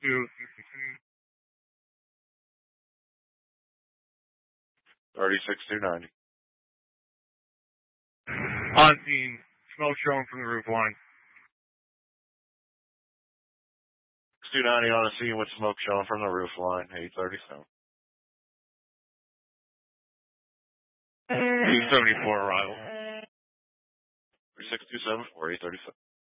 36-290. On scene. Smoke showing from the roof line. 290 on the scene with smoke showing from the roof line. 837. 274 arrival. 36274, 837.